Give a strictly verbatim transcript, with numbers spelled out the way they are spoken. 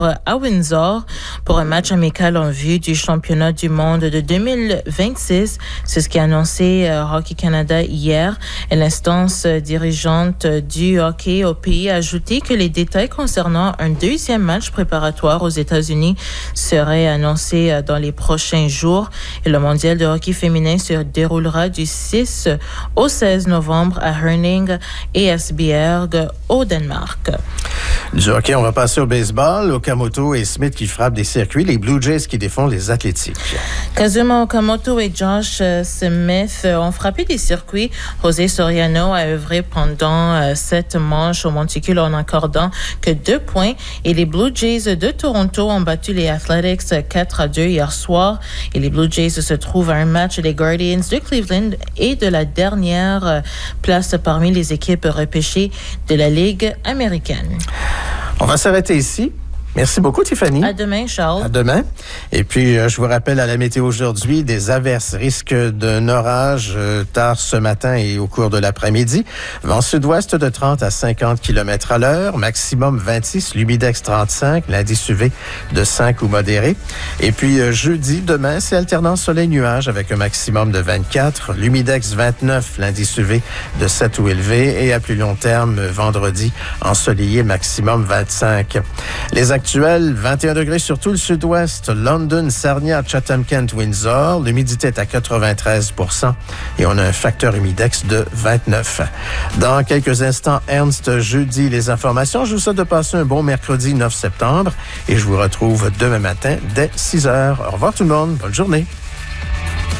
à Windsor pour un match amical en vue du championnat du monde de deux mille vingt-six. C'est ce qu'a annoncé euh, Hockey Canada hier. Et l'instance euh, dirigeante du hockey au pays a ajouté que les détails concernant un deuxième match préparatoire aux États-Unis seraient annoncés euh, dans les prochains jours. Et le mondial de hockey féminin se déroulera du six au seize novembre à Herning et Esbjerg au Danemark. Du hockey, on va passer au baseball. Okamoto et Smith qui frappent des circuits. Les Blue Jays qui défont les Athlétiques. Kazuma Okamoto et Josh Smith ont frappé des circuits. José Soriano a œuvré pendant euh, sept manches au monticule en accordant que deux points. Et les Blue Jays de Toronto ont battu les Athletics quatre à deux hier soir. Et les Blue Jays se trouvent à un match des Guardians de Cleveland et de la dernière euh, place parmi les équipes repêchées de la Ligue américaine. On va s'arrêter ici. Merci beaucoup, Tiffany. À demain, Charles. À demain. Et puis, euh, je vous rappelle à la météo aujourd'hui, des averses, risque d'un orage euh, tard ce matin et au cours de l'après-midi. Vent sud-ouest de trente à cinquante kilomètres à l'heure, maximum vingt-six, l'humidex trente-cinq, l'indice U V de cinq ou modéré. Et puis, euh, jeudi, demain, c'est alternance soleil-nuage avec un maximum de vingt-quatre, l'humidex vingt-neuf, l'indice U V de sept ou élevé. Et à plus long terme, vendredi, ensoleillé, maximum vingt-cinq. Les actuel, vingt et un degrés sur tout le sud-ouest, London, Sarnia, Chatham, Kent, Windsor. L'humidité est à quatre-vingt-treize pour cent et on a un facteur humidex de vingt-neuf. Dans quelques instants, Ernst, jeudi, les informations. Je vous souhaite de passer un bon mercredi neuf septembre et je vous retrouve demain matin dès six heures. Au revoir tout le monde. Bonne journée.